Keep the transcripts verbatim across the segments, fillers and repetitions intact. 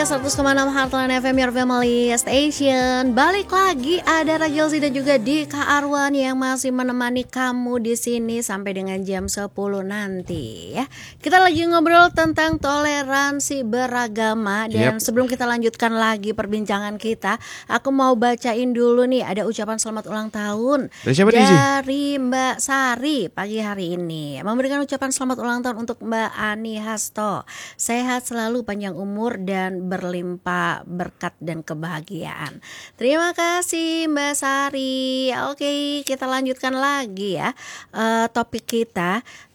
Ceria seratus koma enam Heartland F M, your family station. Balik lagi ada Ragilzi dan juga Dika Arwan yang masih menemani kamu di sini sampai dengan jam sepuluh nanti ya. Kita lagi ngobrol tentang toleransi beragama. Dan yep. sebelum kita lanjutkan lagi perbincangan kita, aku mau bacain dulu nih, ada ucapan selamat ulang tahun dari, siapa dari Mbak Sari pagi hari ini. Memberikan ucapan selamat ulang tahun untuk Mbak Ani Hasto. Sehat selalu, panjang umur dan berlimpah berkat dan kebahagiaan. Terima kasih Mbak Sari. Oke, kita lanjutkan lagi ya uh, topik kita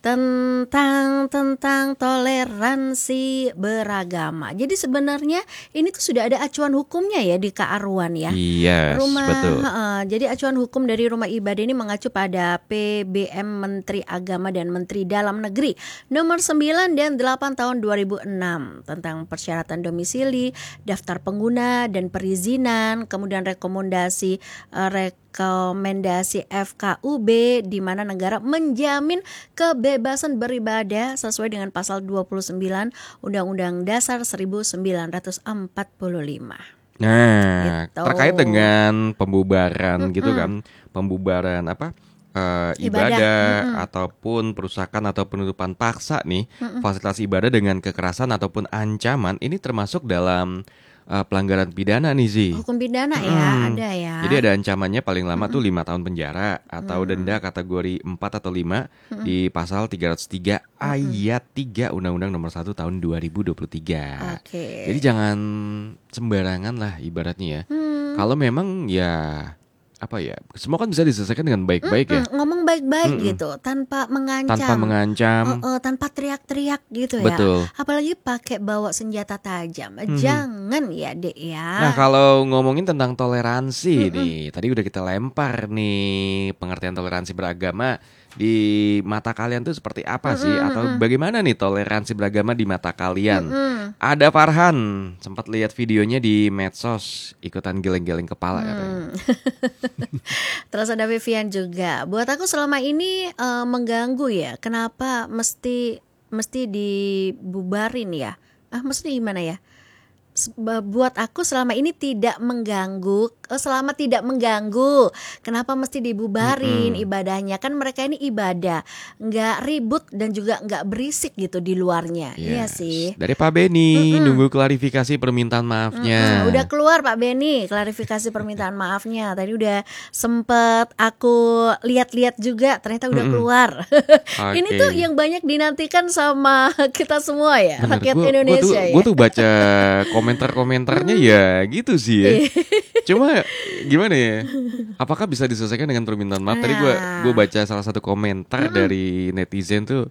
tentang tentang toleransi beragama. Jadi sebenarnya ini tuh sudah ada acuan hukumnya ya di Kak Arwan ya. Yes, rumah, betul. Uh, jadi acuan hukum dari rumah ibadah ini mengacu pada P B M Menteri Agama dan Menteri Dalam Negeri nomor sembilan dan delapan tahun dua ribu enam tentang persyaratan domisili, daftar pengguna dan perizinan, kemudian rekomendasi uh, rekomendasi F K U B di mana negara menjamin kebebasan beribadah sesuai dengan pasal dua puluh sembilan Undang-Undang Dasar seribu sembilan ratus empat puluh lima. Nah, gitu. Terkait dengan pembubaran mm-hmm. gitu kan, pembubaran apa? Uh, ibadah, ibadah mm-hmm. ataupun perusakan atau penutupan paksa nih, mm-hmm. fasilitas ibadah dengan kekerasan ataupun ancaman ini termasuk dalam uh, pelanggaran pidana nih Zi. Hukum pidana ya, hmm. ada ya. Jadi ada ancamannya paling lama mm-hmm. tuh lima tahun penjara atau mm-hmm. denda kategori empat atau lima mm-hmm. di pasal tiga ratus tiga mm-hmm. ayat tiga Undang-Undang Nomor satu tahun dua ribu dua puluh tiga. Okay. Jadi jangan sembarangan lah ibaratnya ya. Hmm. Kalau memang ya apa ya, semua kan bisa diselesaikan dengan baik-baik Mm-mm, ya. ngomong baik-baik Mm-mm. gitu, tanpa mengancam, tanpa mengancam, uh, uh, tanpa teriak-teriak gitu betul. ya. Apalagi pakai bawa senjata tajam, mm-hmm. jangan ya dek ya. Nah kalau ngomongin tentang toleransi Mm-mm. nih, tadi udah kita lempar nih pengertian toleransi beragama di mata kalian tuh seperti apa sih? Mm-mm. Atau bagaimana nih toleransi beragama di mata kalian? Mm-mm. Ada Farhan, sempat lihat videonya di medsos, ikutan geleng-geleng kepala mm. katanya. Terus ada Vivian juga. Buat aku selama ini uh, mengganggu ya. Kenapa mesti mesti dibubarin ya? Ah, mesti gimana ya? Buat aku selama ini tidak mengganggu, selama tidak mengganggu, kenapa mesti dibubarin mm-hmm. ibadahnya? Kan mereka ini ibadah, nggak ribut dan juga nggak berisik gitu di luarnya. Yes. Iya sih. Dari Pak Beni mm-hmm. nunggu klarifikasi permintaan maafnya. Mm-hmm. Udah keluar Pak Beni klarifikasi permintaan maafnya. Tadi udah sempet aku lihat-lihat juga, ternyata udah mm-hmm. keluar. Okay. Ini tuh yang banyak dinantikan sama kita semua ya, bener, rakyat gua, Indonesia gua tuh, ya. Gue tuh baca komentar-komentarnya ya gitu sih ya. Cuma gimana ya? Apakah bisa diselesaikan dengan permintaan maaf? Tadi gue gue baca salah satu komentar dari netizen tuh.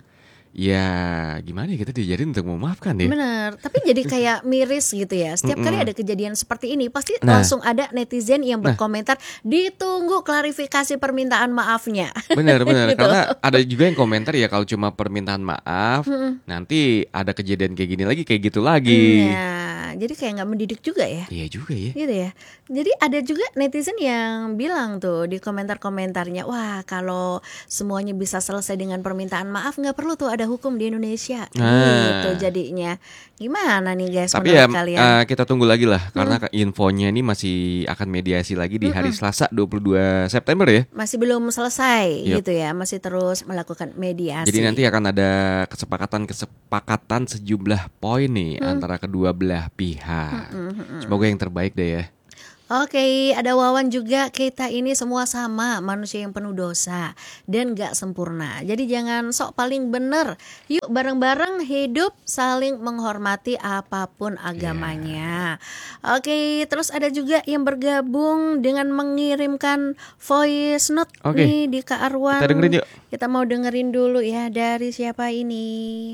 Ya gimana ya, kita diajarin untuk memaafkan ya. Bener, tapi jadi kayak miris gitu ya. Setiap Mm-mm. kali ada kejadian seperti ini pasti nah. langsung ada netizen yang berkomentar, nah. ditunggu klarifikasi permintaan maafnya. Bener bener gitu. Karena ada juga yang komentar ya kalau cuma permintaan maaf Mm-mm. nanti ada kejadian kayak gini lagi, kayak gitu lagi. Iya, jadi kayak gak mendidik juga ya. Iya juga ya. Gitu ya. Jadi ada juga netizen yang bilang tuh di komentar-komentarnya, wah kalau semuanya bisa selesai dengan permintaan maaf, gak perlu tuh ada hukum di Indonesia. Nah. Gitu jadinya. Gimana nih guys? Tapi ya kalian? Uh, kita tunggu lagi lah karena hmm. infonya ini masih akan mediasi lagi di hari hmm. Selasa dua puluh dua September ya. Masih belum selesai yep. gitu ya. Masih terus melakukan mediasi. Jadi nanti akan ada kesepakatan-kesepakatan sejumlah poin nih hmm. antara kedua belah pihak. Hmm, hmm, hmm. Semoga yang terbaik deh ya. Oke, ada Wawan juga. Kita ini semua sama, manusia yang penuh dosa dan gak sempurna. Jadi jangan sok paling bener. Yuk bareng-bareng hidup saling menghormati apapun agamanya. Yeah. Oke, terus ada juga yang bergabung dengan mengirimkan voice note okay. nih di Kak Arwan. Kita dengerin yuk. Kita mau dengerin dulu ya, dari siapa ini?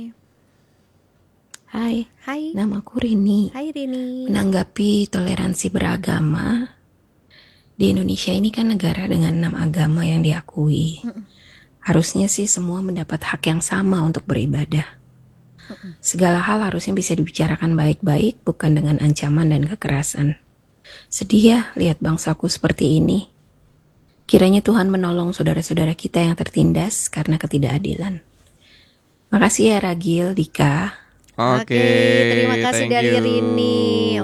Hai, Hai. Namaku Rini. Hai Rini. Menanggapi toleransi beragama, di Indonesia ini kan negara dengan enam agama yang diakui. Mm-mm. Harusnya sih semua mendapat hak yang sama untuk beribadah. Mm-mm. Segala hal harusnya bisa dibicarakan baik-baik, bukan dengan ancaman dan kekerasan. Sedih ya lihat bangsaku seperti ini. Kiranya Tuhan menolong saudara-saudara kita yang tertindas karena ketidakadilan. Makasih ya Ragil, Dika. Oke, okay, terima kasih dari you. Rini.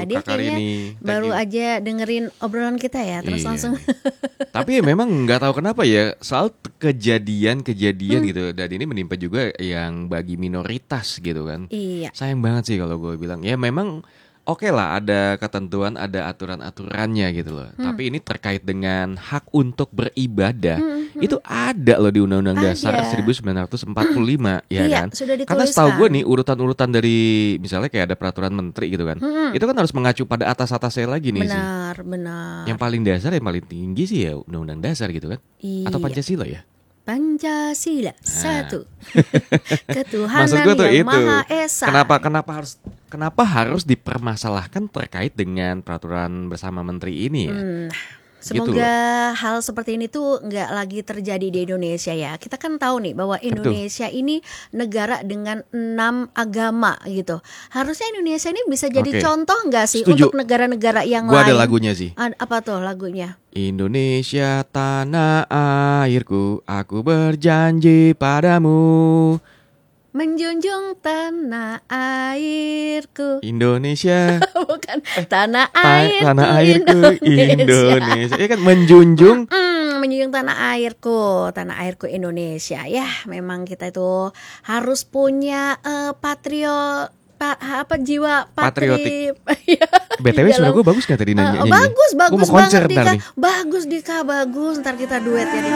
dia Kak kayaknya Karini. Thank baru you. aja dengerin obrolan kita ya, terus Iya. langsung Tapi ya memang nggak tahu kenapa ya selalu t- kejadian-kejadian Hmm. gitu, dan ini menimpa juga yang bagi minoritas gitu kan. iya. Sayang banget sih kalau gue bilang. Ya memang oke lah ada ketentuan, ada aturan-aturannya gitu loh. Hmm. Tapi ini terkait dengan hak untuk beribadah. Hmm, hmm. Itu ada loh di Undang-Undang Dasar Ada. seribu sembilan ratus empat puluh lima ya Iya, kan. sudah Karena setahu gue dituliskan. nih urutan-urutan dari misalnya kayak ada peraturan menteri gitu kan. Hmm, Itu kan harus mengacu pada atas-atasnya lagi nih sih. benar, benar. Yang paling dasar, yang paling tinggi sih ya Undang-Undang Dasar gitu kan. Atau Iya. Pancasila ya. Pancasila satu. Ketuhanan Maksud gue tuh yang itu. Maha Esa. Kenapa kenapa harus kenapa harus dipermasalahkan terkait dengan peraturan bersama menteri ini ya? Hmm, Gitu semoga hal seperti ini tuh nggak lagi terjadi di Indonesia ya. Kita kan tahu nih bahwa Indonesia ini negara dengan enam agama gitu. Harusnya Indonesia ini bisa jadi Oke. contoh nggak sih Setuju. untuk negara-negara yang Gue lain? ada lagunya sih. Ad- apa tuh lagunya? Indonesia tanah airku, aku berjanji padamu. Menjunjung tanah airku. Indonesia, Bukan tanah ta- airku, tanah airku, Indonesia. Indonesia. Ya kan menjunjung. Hmm, menjunjung tanah airku, tanah airku Indonesia. Ya, memang kita itu harus punya eh, patrio pa- apa jiwa patri. Patriotik. Iya, B T W di suara dalam- gue bagus gak tadi Eh, nanya? bagus, Gue bagus mau konser banget ntar Dika. nih. Bagus Dika, bagus. Ntar kita duet ya.